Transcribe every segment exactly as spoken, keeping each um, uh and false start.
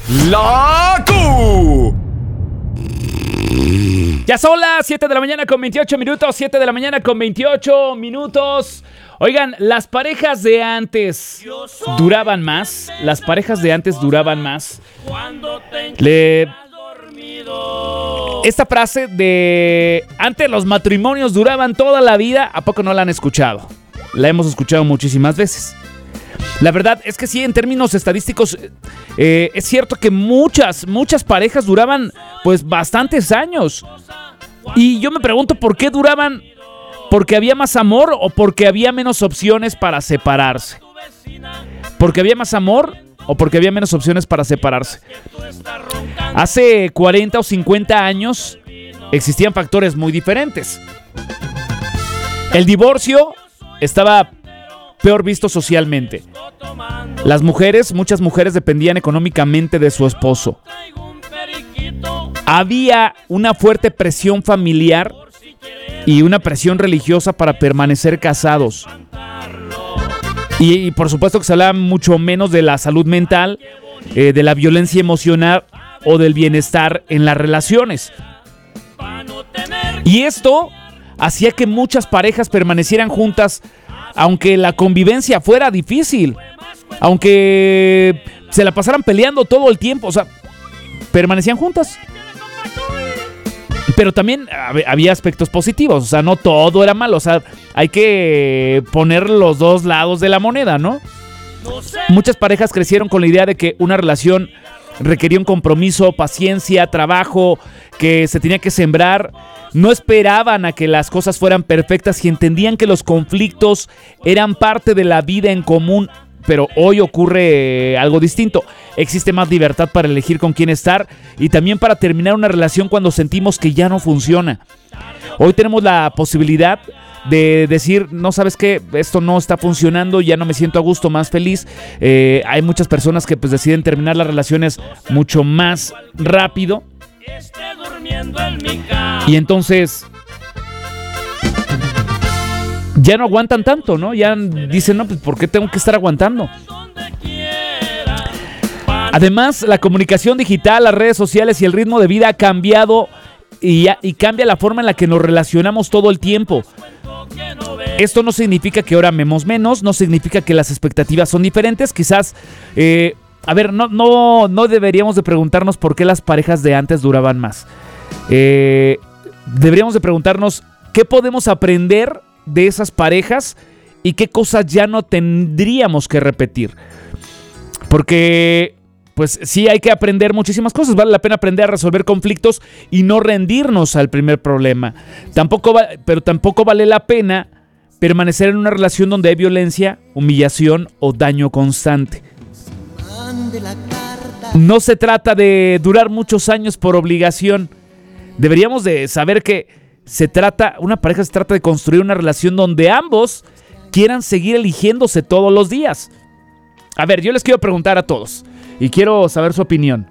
La Q. Ya son las siete de la mañana con veintiocho minutos, siete de la mañana con veintiocho minutos. Oigan, las parejas de antes duraban más, las parejas de antes duraban más. Le... Esta frase de antes los matrimonios duraban toda la vida, ¿a poco no la han escuchado? La hemos escuchado muchísimas veces. La verdad es que sí, en términos estadísticos, eh, es cierto que muchas, muchas parejas duraban pues bastantes años. Y yo me pregunto por qué duraban, porque había más amor o porque había menos opciones para separarse. Porque había más amor o porque había menos opciones para separarse. Hace cuarenta o cincuenta años existían factores muy diferentes. El divorcio estaba peor visto socialmente. Las mujeres, muchas mujeres dependían económicamente de su esposo. Había una fuerte presión familiar y una presión religiosa para permanecer casados. Y, y por supuesto que se hablaba mucho menos de la salud mental, eh, de la violencia emocional o del bienestar en las relaciones. Y esto hacía que muchas parejas permanecieran juntas aunque la convivencia fuera difícil, aunque se la pasaran peleando todo el tiempo, o sea, permanecían juntas. Pero también había aspectos positivos, o sea, no todo era malo, o sea, hay que poner los dos lados de la moneda, ¿no? Muchas parejas crecieron con la idea de que una relación requería un compromiso, paciencia, trabajo, que se tenía que sembrar. No esperaban a que las cosas fueran perfectas y entendían que los conflictos eran parte de la vida en común. Pero hoy ocurre algo distinto. Existe más libertad para elegir con quién estar y también para terminar una relación cuando sentimos que ya no funciona. Hoy tenemos la posibilidad de decir, no, ¿sabes qué? Esto no está funcionando, ya no me siento a gusto, más feliz. Eh, hay muchas personas que pues deciden terminar las relaciones mucho más rápido. Y entonces ya no aguantan tanto, ¿no? Ya dicen, no, pues ¿por qué tengo que estar aguantando? Además, la comunicación digital, las redes sociales y el ritmo de vida ha cambiado y, y cambia la forma en la que nos relacionamos todo el tiempo. Esto no significa que ahora amemos menos, no significa que las expectativas son diferentes. Quizás, eh, a ver, no, no, no deberíamos de preguntarnos por qué las parejas de antes duraban más. Eh, deberíamos de preguntarnos qué podemos aprender de esas parejas y qué cosas ya no tendríamos que repetir. Porque pues sí hay que aprender muchísimas cosas. Vale la pena aprender a resolver conflictos y no rendirnos al primer problema. Tampoco va, pero tampoco vale la pena permanecer en una relación donde hay violencia, humillación o daño constante. No se trata de durar muchos años por obligación. Deberíamos de saber que se trata, una pareja se trata de construir una relación donde ambos quieran seguir eligiéndose todos los días. A ver, yo les quiero preguntar a todos y quiero saber su opinión.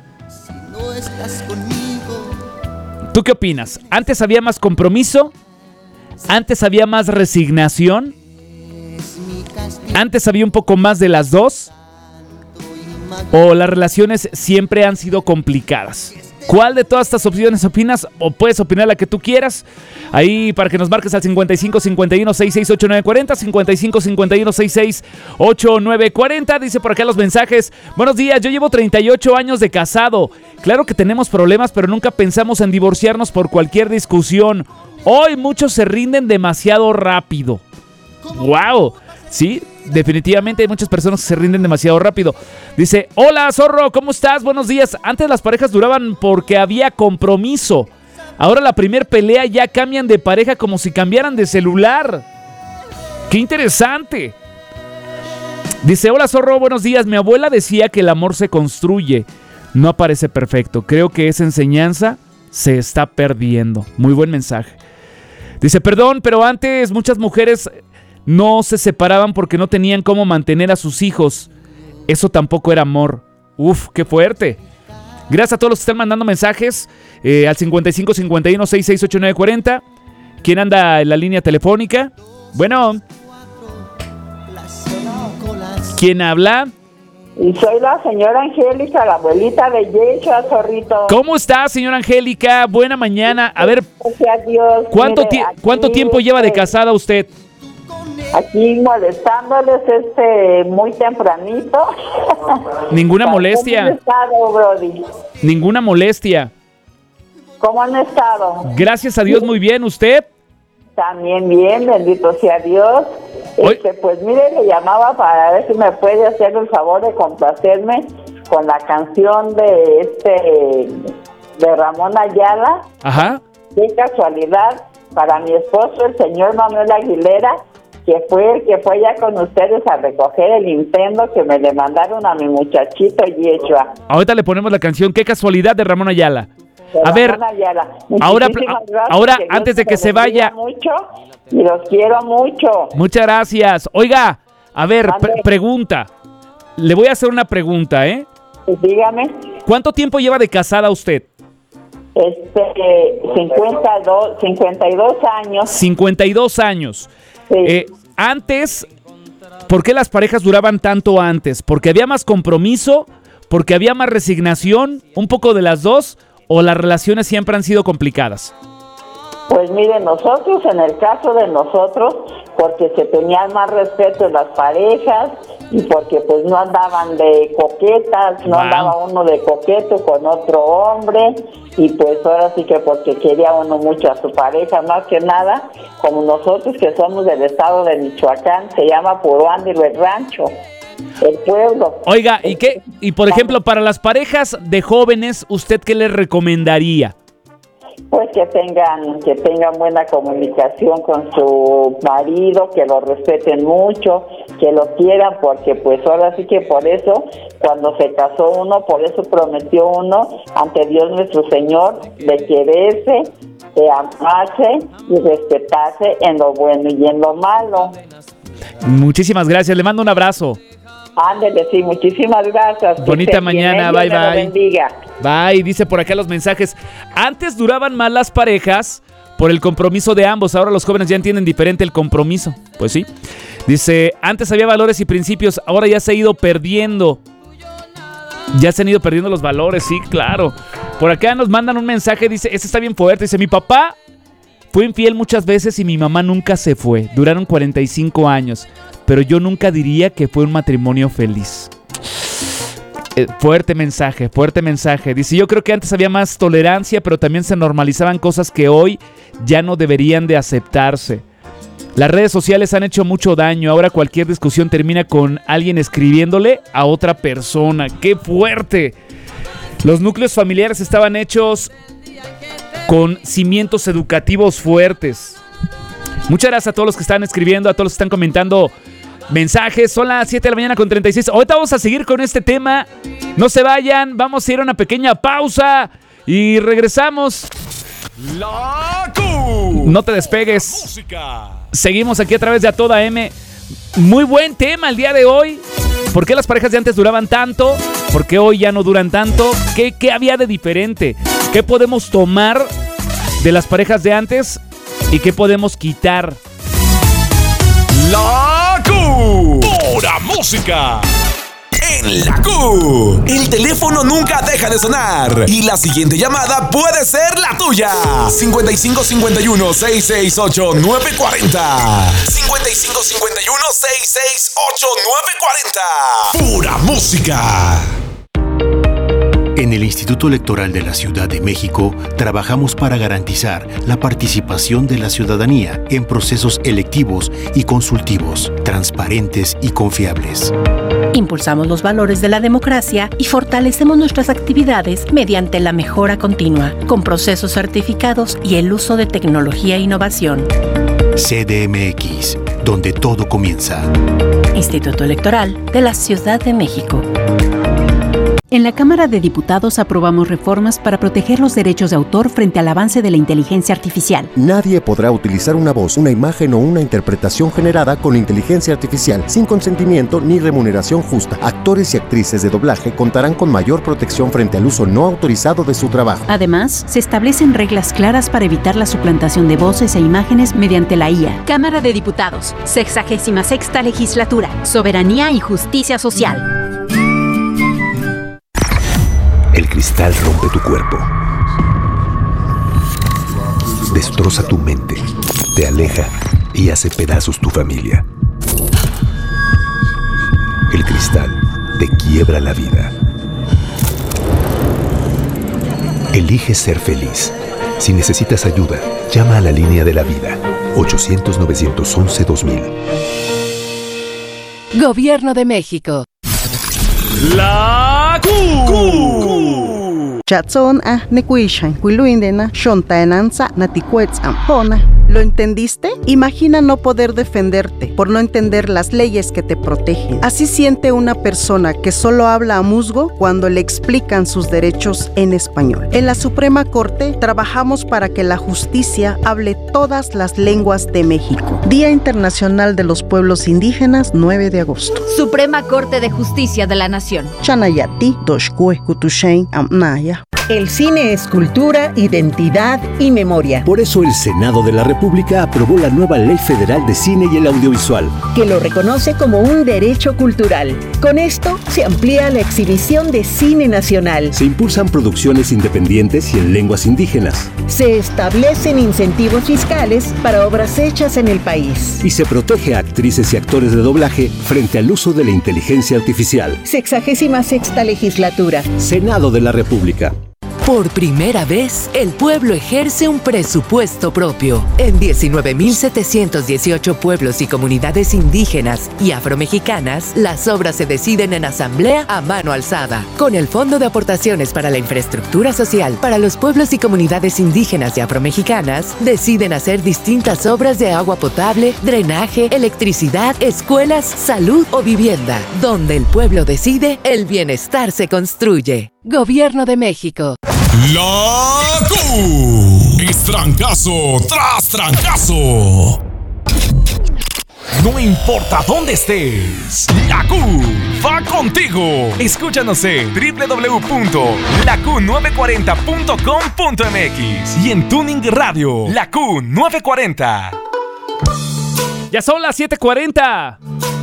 ¿Tú qué opinas? ¿Antes había más compromiso? ¿Antes había más resignación? ¿Antes había un poco más de las dos? ¿O las relaciones siempre han sido complicadas? ¿Cuál de todas estas opciones opinas? O puedes opinar la que tú quieras. Ahí para que nos marques al cincuenta y cinco cincuenta y uno sesenta y seis ochenta y nueve cuarenta, cincuenta y cinco cincuenta y uno sesenta y seis ochenta y nueve cuarenta. Dice por acá los mensajes. Buenos días, yo llevo treinta y ocho años de casado. Claro que tenemos problemas, pero nunca pensamos en divorciarnos por cualquier discusión. Hoy muchos se rinden demasiado rápido. ¡Wow! Sí, definitivamente hay muchas personas que se rinden demasiado rápido. Dice, hola zorro, ¿cómo estás? Buenos días. Antes las parejas duraban porque había compromiso. Ahora la primer pelea ya cambian de pareja como si cambiaran de celular. ¡Qué interesante! Dice, hola zorro, buenos días. Mi abuela decía que el amor se construye, no aparece perfecto. Creo que esa enseñanza se está perdiendo. Muy buen mensaje. Dice, perdón, pero antes muchas mujeres no se separaban porque no tenían cómo mantener a sus hijos. Eso tampoco era amor. Uf, qué fuerte. Gracias a todos los que están mandando mensajes eh, al cincuenta y cinco cincuenta y uno sesenta y seis ochenta y nueve cuarenta. ¿Quién anda en la línea telefónica? Bueno. ¿Quién habla? Y soy la señora Angélica, la abuelita de Yeshua, Zorrito. ¿Cómo está, señora Angélica? Buena mañana. A ver, Gracias a Dios. ¿cuánto, Mire, ti- aquí, ¿cuánto tiempo lleva de este, casada usted? Aquí molestándoles este muy tempranito. Ninguna ¿Cómo molestia. han estado, Brody? Ninguna molestia. ¿Cómo han estado? Gracias a Dios, muy bien. ¿Usted? También bien, bendito sea Dios. Hoy- Este, pues mire, le llamaba para ver si me puede hacer el favor de complacerme con la canción de este de Ramón Ayala. Ajá. Qué casualidad, para mi esposo, el señor Manuel Aguilera, que fue el que fue allá con ustedes a recoger el Nintendo que me le mandaron a mi muchachito Yeshua. Ahorita le ponemos la canción Qué casualidad de Ramón Ayala. De A ver, Ramón Ayala. ahora, Muchísimas gracias, ahora Dios antes de me que los se bendiga vaya, mucho y los quiero mucho. muchas gracias. Oiga, a ver, Mande. pre- pregunta. Le voy a hacer una pregunta, ¿eh? Pues dígame. ¿Cuánto tiempo lleva de casada usted? Este, cincuenta y dos, cincuenta y dos años. cincuenta y dos años. Sí. Eh, antes, ¿por qué las parejas duraban tanto antes? ¿Porque había más compromiso? ¿Porque había más resignación? ¿Un poco de las dos? ¿O las relaciones siempre han sido complicadas? Pues mire, nosotros, en el caso de nosotros, porque se tenían más respeto en las parejas y porque pues no andaban de coquetas, no Wow. andaba uno de coqueto con otro hombre y pues ahora sí que porque quería uno mucho a su pareja, más que nada, como nosotros que somos del estado de Michoacán, se llama Puruándiro del Rancho, el pueblo. Oiga, ¿y qué? Y por ejemplo, para las parejas de jóvenes, ¿usted qué les recomendaría? Pues que tengan, que tengan buena comunicación con su marido, que lo respeten mucho, que lo quieran, porque pues ahora sí que por eso, cuando se casó uno, por eso prometió uno ante Dios nuestro Señor, de quererse, de amarse y respetarse en lo bueno y en lo malo. Muchísimas gracias, le mando un abrazo. Ándele, sí, muchísimas gracias. Bonita Que se- mañana, que bye, Dios me lo bye. bendiga. Bye, dice por acá los mensajes. Antes duraban más las parejas por el compromiso de ambos. Ahora los jóvenes ya entienden diferente el compromiso. Pues sí. Dice, antes había valores y principios, ahora ya se ha ido perdiendo. Ya se han ido perdiendo los valores, sí, claro. Por acá nos mandan un mensaje, dice, este está bien fuerte. Dice, mi papá fue infiel muchas veces y mi mamá nunca se fue. Duraron cuarenta y cinco años. Pero yo nunca diría que fue un matrimonio feliz. Eh, fuerte mensaje, fuerte mensaje. Dice, yo creo que antes había más tolerancia, pero también se normalizaban cosas que hoy ya no deberían de aceptarse. Las redes sociales han hecho mucho daño. Ahora cualquier discusión termina con alguien escribiéndole a otra persona. ¡Qué fuerte! Los núcleos familiares estaban hechos con cimientos educativos fuertes. Muchas gracias a todos los que están escribiendo, a todos los que están comentando mensajes. Son las siete de la mañana con treinta y seis. Ahorita vamos a seguir con este tema. No se vayan, vamos a ir a una pequeña pausa y regresamos. La Q. No te despegues. Música. Seguimos aquí a través de A Toda M. Muy buen tema el día de hoy. ¿Por qué las parejas de antes duraban tanto? ¿Por qué hoy ya no duran tanto? ¿Qué, qué había de diferente? ¿Qué podemos tomar de las parejas de antes y qué podemos quitar? La Q. Pura música. En la Q. El teléfono nunca deja de sonar. Y la siguiente llamada puede ser la tuya. cincuenta y cinco cincuenta y uno, seiscientos sesenta y ocho, novecientos cuarenta. cincuenta y cinco cincuenta y uno, seiscientos sesenta y ocho, novecientos cuarenta. Pura música. En el Instituto Electoral de la Ciudad de México trabajamos para garantizar la participación de la ciudadanía en procesos electivos y consultivos, transparentes y confiables. Impulsamos los valores de la democracia y fortalecemos nuestras actividades mediante la mejora continua, con procesos certificados y el uso de tecnología e innovación. C D M X, donde todo comienza. Instituto Electoral de la Ciudad de México. En la Cámara de Diputados aprobamos reformas para proteger los derechos de autor frente al avance de la inteligencia artificial. Nadie podrá utilizar una voz, una imagen o una interpretación generada con inteligencia artificial sin consentimiento ni remuneración justa. Actores y actrices de doblaje contarán con mayor protección frente al uso no autorizado de su trabajo. Además, se establecen reglas claras para evitar la suplantación de voces e imágenes mediante la I A. Cámara de Diputados, sexagésima sexta legislatura, Soberanía y Justicia Social. El cristal rompe tu cuerpo, destroza tu mente, te aleja y hace pedazos tu familia. El cristal te quiebra la vida. Elige ser feliz. Si necesitas ayuda, llama a la línea de la vida, ochocientos, novecientos once, dos mil. Gobierno de México. La Q. Chatson a nekuishan kuiluindena shontaenanza natikuets ampona. ¿Lo entendiste? Imagina no poder defenderte por no entender las leyes que te protegen. Así siente una persona que solo habla a musgo cuando le explican sus derechos en español. En la Suprema Corte trabajamos para que la justicia hable todas las lenguas de México. Día Internacional de los Pueblos Indígenas, nueve de agosto. Suprema Corte de Justicia de la Nación. Chanayati, Doshkue, Kutushain, Amnaya. El cine es cultura, identidad y memoria. Por eso el Senado de la República aprobó la nueva Ley Federal de Cine y el Audiovisual, que lo reconoce como un derecho cultural. Con esto se amplía la exhibición de cine nacional. Se impulsan producciones independientes y en lenguas indígenas. Se establecen incentivos fiscales para obras hechas en el país. Y se protege a actrices y actores de doblaje frente al uso de la inteligencia artificial. Sexagésima sexta legislatura. Senado de la República. Por primera vez, el pueblo ejerce un presupuesto propio. En diecinueve mil setecientos dieciocho pueblos y comunidades indígenas y afromexicanas, las obras se deciden en asamblea a mano alzada. Con el Fondo de Aportaciones para la Infraestructura Social para los pueblos y comunidades indígenas y afromexicanas, deciden hacer distintas obras de agua potable, drenaje, electricidad, escuelas, salud o vivienda. Donde el pueblo decide, el bienestar se construye. Gobierno de México. La Q. Es trancazo tras trancazo. No importa dónde estés, la Q va contigo. Escúchanos en doble u doble u doble u punto la q nueve cuarenta punto com punto m x y en Tuning Radio, la Q novecientos cuarenta. Ya son las siete cuarenta.